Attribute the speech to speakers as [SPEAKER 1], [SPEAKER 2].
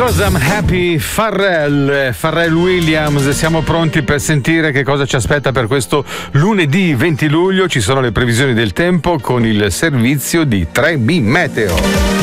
[SPEAKER 1] Because I'm Happy, Pharrell Williams. Siamo pronti per sentire che cosa ci aspetta per questo lunedì 20 luglio. Ci sono le previsioni del tempo con il servizio di 3B Meteo.